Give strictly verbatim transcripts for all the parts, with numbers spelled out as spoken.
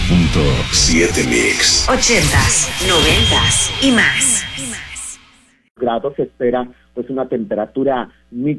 punto siete Mix. Ochentas, noventas y más. Grados se espera pues una temperatura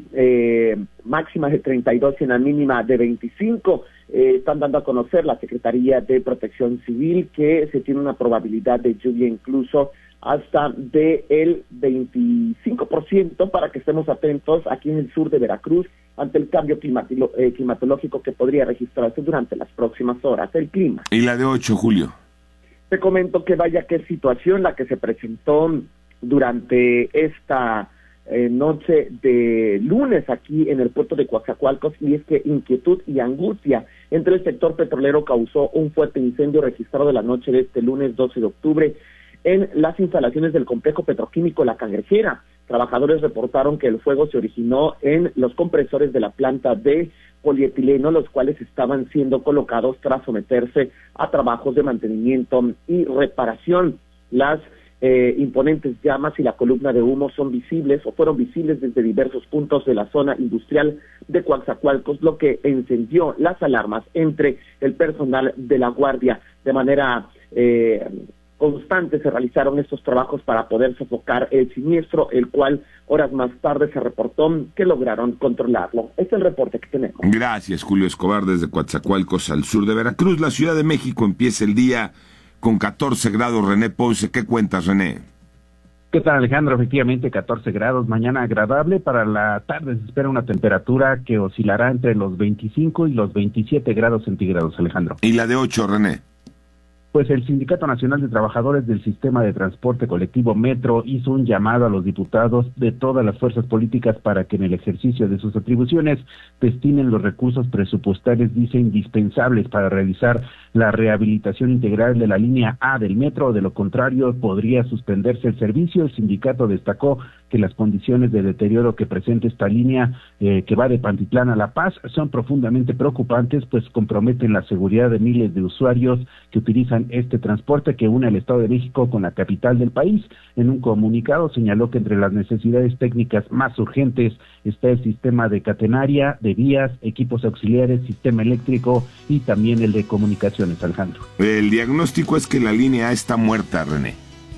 eh, máxima de treinta y dos y una mínima de veinticinco. Eh, están dando a conocer la Secretaría de Protección Civil que se tiene una probabilidad de lluvia incluso hasta del veinticinco por ciento para que estemos atentos aquí en el sur de Veracruz ante el cambio climatilo, eh, climatológico que podría registrarse durante las próximas horas. El clima. Y la de ocho, Julio. Te comento que vaya qué situación la que se presentó durante esta eh, noche de lunes aquí en el puerto de Coatzacoalcos, y es que inquietud y angustia entre el sector petrolero causó un fuerte incendio registrado de la noche de este lunes doce de octubre en las instalaciones del complejo petroquímico La Cangrejera. Trabajadores reportaron que el fuego se originó en los compresores de la planta de polietileno, los cuales estaban siendo colocados tras someterse a trabajos de mantenimiento y reparación. Las eh, imponentes llamas y la columna de humo son visibles o fueron visibles desde diversos puntos de la zona industrial de Coatzacoalcos, lo que encendió las alarmas entre el personal de la Guardia. De manera eh, constante se realizaron estos trabajos para poder sofocar el siniestro, el cual horas más tarde se reportó que lograron controlarlo. Este es el reporte que tenemos. Gracias, Julio Escobar, desde Coatzacoalcos al sur de Veracruz. La Ciudad de México empieza el día con catorce grados. René Ponce, ¿qué cuentas, René? ¿Qué tal, Alejandro? Efectivamente, catorce grados, mañana agradable. Para la tarde se espera una temperatura que oscilará entre los veinticinco y los veintisiete grados centígrados, Alejandro. ¿Y la de ocho, René? Pues el Sindicato Nacional de Trabajadores del Sistema de Transporte Colectivo Metro hizo un llamado a los diputados de todas las fuerzas políticas para que en el ejercicio de sus atribuciones destinen los recursos presupuestarios, dice, indispensables para realizar la rehabilitación integral de la línea A del metro. De lo contrario, podría suspenderse el servicio. El sindicato destacó que las condiciones de deterioro que presenta esta línea eh, que va de Pantitlán a La Paz son profundamente preocupantes, pues comprometen la seguridad de miles de usuarios que utilizan este transporte que une al Estado de México con la capital del país. En un comunicado señaló que entre las necesidades técnicas más urgentes está el sistema de catenaria, de vías, equipos auxiliares, sistema eléctrico y también el de comunicaciones, Alejandro. El diagnóstico es que la línea A está muerta, René.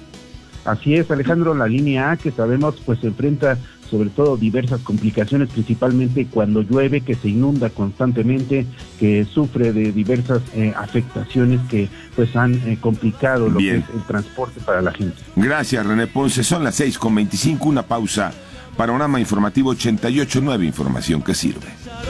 Así es, Alejandro, la línea A, que sabemos pues se enfrenta sobre todo diversas complicaciones, principalmente cuando llueve, que se inunda constantemente, que sufre de diversas eh, afectaciones que pues han eh, complicado lo Bien. que es el transporte para la gente. Gracias, René Ponce. Son las seis con veinticinco, una pausa. Panorama Informativo ochenta y ocho punto nueve, información que sirve.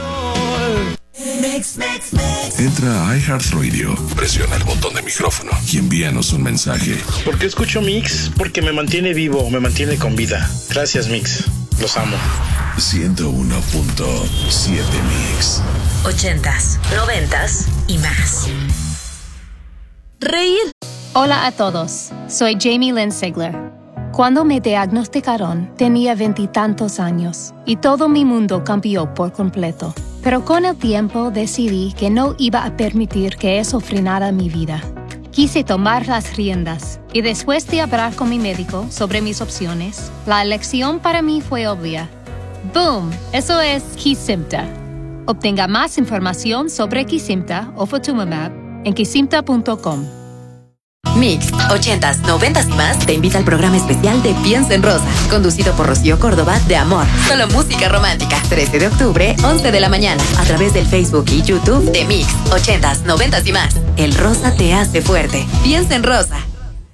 Entra a iHeartRadio, presiona el botón de micrófono y envíanos un mensaje. ¿Por qué escucho Mix? Porque me mantiene vivo, me mantiene con vida. Gracias, Mix. Los amo. ciento uno punto siete Mix. Ochentas, noventas y más. Reír. Hola a todos. Soy Jamie Lynn Sigler. Cuando me diagnosticaron, tenía veintitantos años y todo mi mundo cambió por completo. Pero con el tiempo decidí que no iba a permitir que eso frenara mi vida. Quise tomar las riendas y después de hablar con mi médico sobre mis opciones, la elección para mí fue obvia. ¡Boom! Eso es Kesimpta. Obtenga más información sobre Kesimpta o Ofatumumab en kesimpta punto com. Mix, ochentas, noventas y más te invita al programa especial de Piensa en Rosa, conducido por Rocío Córdoba de Amor. Solo música romántica. trece de octubre, once de la mañana, a través del Facebook y YouTube de Mix, ochentas, noventas y más. El rosa te hace fuerte. Piensa en Rosa.